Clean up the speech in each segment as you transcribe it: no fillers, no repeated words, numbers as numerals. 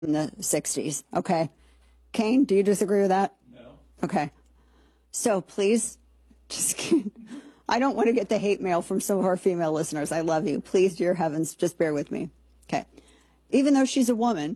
in the 60s. Okay. Kane, do you disagree with that? No. Okay. So please, just kidding. I don't want to get the hate mail from some of our female listeners. I love you. Please, dear heavens, just bear with me. Okay. Even though she's a woman,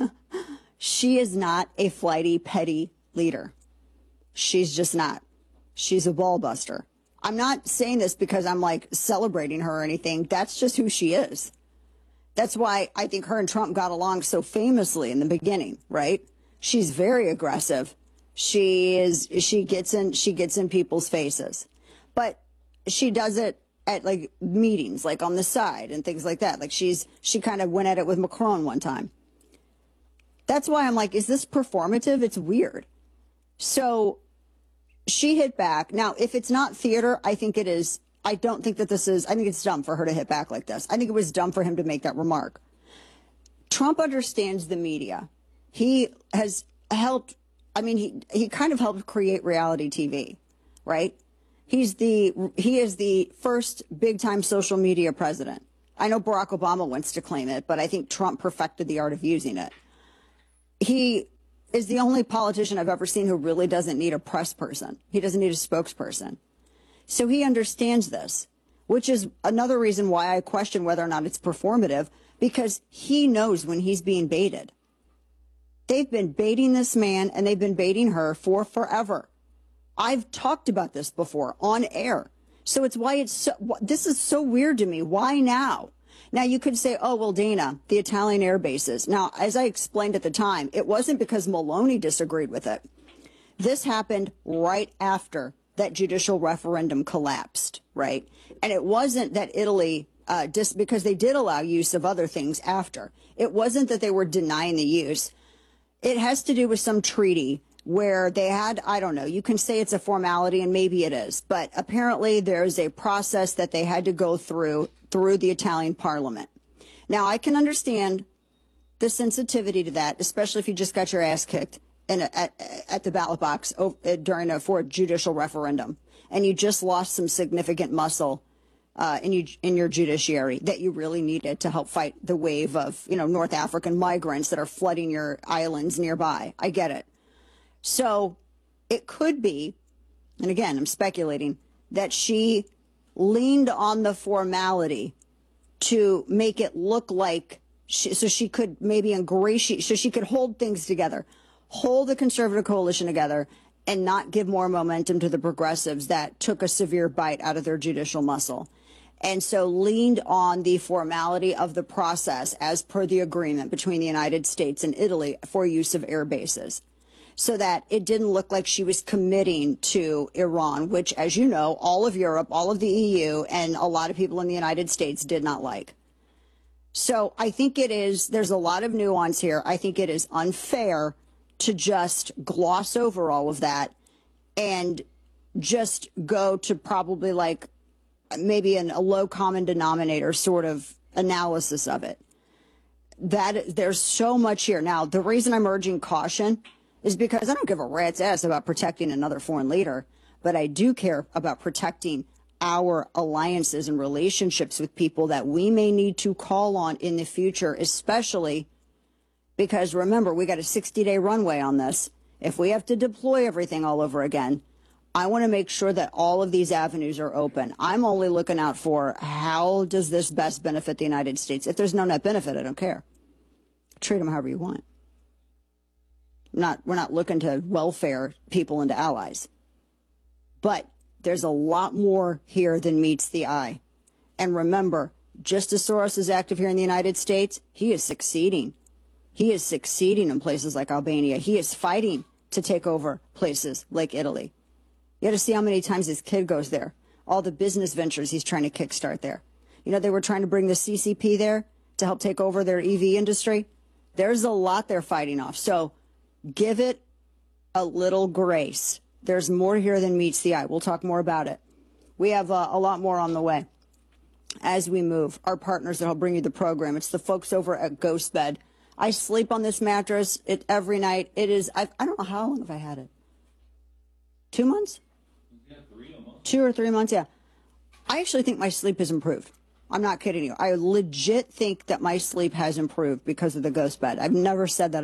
she is not a flighty, petty leader. She's just not. She's a ball buster. I'm not saying this because I'm like celebrating her or anything. That's just who she is. That's why I think her and Trump got along so famously in the beginning, right? She's very aggressive. She gets in people's faces, but she does it at like meetings, like on the side and things like that. Like she kind of went at it with Macron one time. That's why I'm like, is this performative? It's weird. So she hit back. Now, if it's not theater, I think it is. I don't think that this is, I think it's dumb for her to hit back like this. I think it was dumb for him to make that remark. Trump understands the media. He has helped, I mean, he kind of helped create reality TV, right? He is the first big time social media president. I know Barack Obama wants to claim it, but I think Trump perfected the art of using it. He is the only politician I've ever seen who really doesn't need a press person. He doesn't need a spokesperson. So he understands this, which is another reason why I question whether or not it's performative, because he knows when he's being baited. They've been baiting this man and they've been baiting her for forever. I've talked about this before on air. So it's why this is so weird to me. Why now? Now you could say, oh, well, Dana, the Italian air bases. Now, as I explained at the time, it wasn't because Maloney disagreed with it. This happened right after that judicial referendum collapsed, right? And it wasn't that Italy, because they did allow use of other things after. It wasn't that they were denying the use. It has to do with some treaty where they had, I don't know, you can say it's a formality and maybe it is, but apparently there's a process that they had to go through the Italian parliament. Now, I can understand the sensitivity to that, especially if you just got your ass kicked at the ballot box for a judicial referendum, and you just lost some significant muscle in your judiciary that you really needed to help fight the wave of North African migrants that are flooding your islands nearby. I get it. So it could be, and again, I'm speculating, that she leaned on the formality to make it look like so she could maybe ingratiate, so she could hold things together, hold the conservative coalition together, and not give more momentum to the progressives that took a severe bite out of their judicial muscle. And so leaned on the formality of the process as per the agreement between the United States and Italy for use of air bases, so that it didn't look like she was committing to Iran, which, as you know, all of Europe, all of the EU, and a lot of people in the United States did not like. So I think there's a lot of nuance here. I think it is unfair to just gloss over all of that and just go to probably like maybe a low common denominator sort of analysis of it. There's so much here. Now, the reason I'm urging caution is because I don't give a rat's ass about protecting another foreign leader, but I do care about protecting our alliances and relationships with people that we may need to call on in the future, especially because, remember, we got a 60-day runway on this. If we have to deploy everything all over again, I want to make sure that all of these avenues are open. I'm only looking out for how does this best benefit the United States. If there's no net benefit, I don't care. Treat them however you want. We're not looking to welfare people into allies. But there's a lot more here than meets the eye. And remember, just as Soros is active here in the United States, he is succeeding. He is succeeding in places like Albania. He is fighting to take over places like Italy. You got to see how many times his kid goes there. All the business ventures he's trying to kickstart there. They were trying to bring the CCP there to help take over their EV industry. There's a lot they're fighting off. So give it a little grace. There's more here than meets the eye. We'll talk more about it. We have a lot more on the way as we move. Our partners that will bring you the program. It's the folks over at GhostBed. I sleep on this mattress every night. It is, I don't know, how long have I had it? 2 months? Yeah, 3 months. 2 or 3 months, yeah. I actually think my sleep has improved. I'm not kidding you. I legit think that my sleep has improved because of the ghost bed. I've never said that